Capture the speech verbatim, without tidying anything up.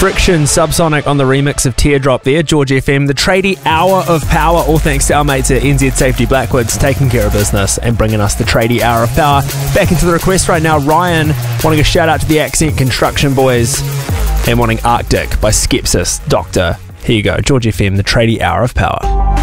Friction Subsonic on the remix of Teardrop there, George F M, the tradie hour of power, all thanks to our mates at N Z Safety Blackwoods taking care of business and bringing us the tradie hour of power. Back into the request right now, Ryan wanting a shout out to the Accent Construction Boys and wanting Arctic by Skepsis Doctor. Here you go, George F M, the tradie hour of power.